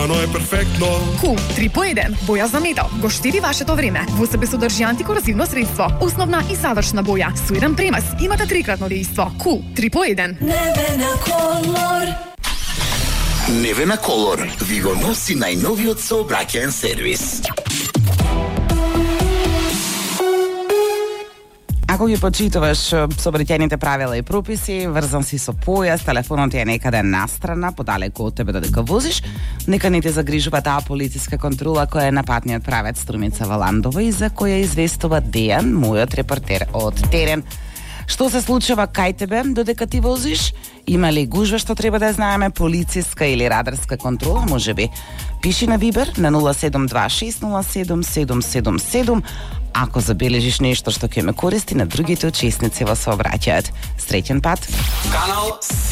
Stvarno je perfektno. Cool 3 по 1. Боја за метал го штити вашето време. Во себе содржи антикорозивно средство, основна и завршна боја со еден премаз. Имате трикратно дејство. Cool 3 по 1. Невена Колор. Невена Колор ви го носи најновиот сообраќаен сервис. Ако ги почитуваш сообраќајните правила и прописи, врзан си со појас, телефонот ти е некаде настрана, подалеку од тебе додека возиш, нека не те загрижува таа полициска контрола која е на патниот правец Струмица Валандова и за која известува Дејан, мојот репортер од терен. Што се случува кај тебе додека ти возиш? Има ли гужва што треба да знаеме, полициска или радарска контрола, можеби? Пиши на Вибер на 0726077777 ако забележиш нешто што ќе ме користи на другите учесници во сообраќајот. Среќен пат. Канал